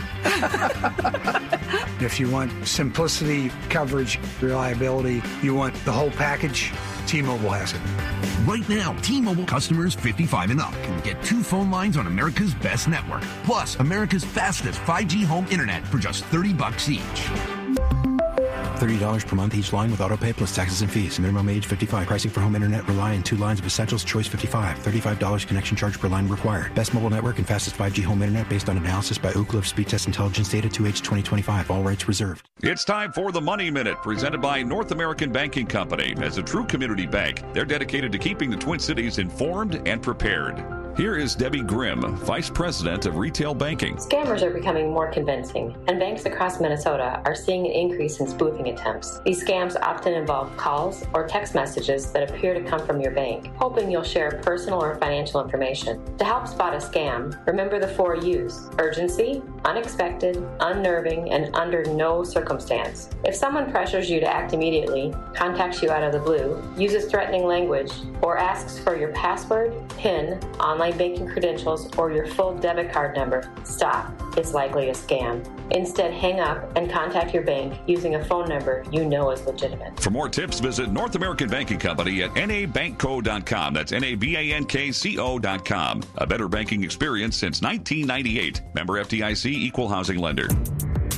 If you want simplicity, coverage, reliability, you want the whole package, T-Mobile has it. Right now, T-Mobile customers fifty-five and up can get two phone lines on America's best network, plus America's fastest five G home internet for just thirty bucks each. thirty dollars per month each line with autopay plus taxes and fees. Minimum age fifty-five. Pricing for home internet rely on two lines of Essentials. Choice fifty-five. thirty-five dollars connection charge per line required. Best mobile network and fastest five G home internet based on analysis by Ookla of Speed Test Intelligence data two H twenty twenty-five. All rights reserved. It's time for the Money Minute, presented by North American Banking Company. As a true community bank, they're dedicated to keeping the Twin Cities informed and prepared. Here is Debbie Grimm, Vice President of Retail Banking. Scammers are becoming more convincing, and banks across Minnesota are seeing an increase in spoofing attempts. These scams often involve calls or text messages that appear to come from your bank, hoping you'll share personal or financial information. To help spot a scam, remember the four U's: urgency, unexpected, unnerving, and under no circumstance. If someone pressures you to act immediately, contacts you out of the blue, uses threatening language, or asks for your password, PIN, online banking credentials, or your full debit card number, stop. It's likely a scam. Instead, hang up and contact your bank using a phone number you know is legitimate. For more tips, visit North American Banking Company at N A bank co dot com. That's N A B A N K C O dot com. A better banking experience since nineteen ninety-eight. Member F D I C, Equal Housing Lender.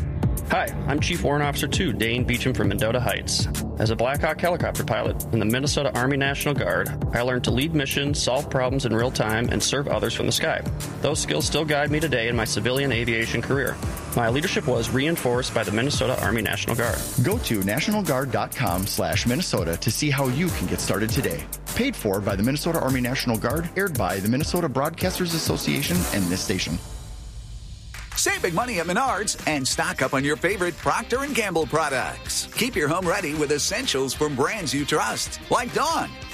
Hi, I'm Chief Warrant Officer two, Dane Beecham from Mendota Heights. As a Black Hawk helicopter pilot in the Minnesota Army National Guard, I learned to lead missions, solve problems in real time, and serve others from the sky. Those skills still guide me today in my civilian aviation career. My leadership was reinforced by the Minnesota Army National Guard. Go to nationalguard.com slash Minnesota to see how you can get started today. Paid for by the Minnesota Army National Guard, aired by the Minnesota Broadcasters Association and this station. Save big money at Menards and stock up on your favorite Procter and Gamble products. Keep your home ready with essentials from brands you trust, like Dawn.